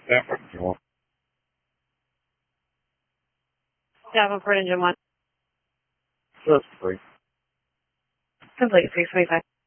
Yeah. Davenport Engine 1. Just 3. Complete 625.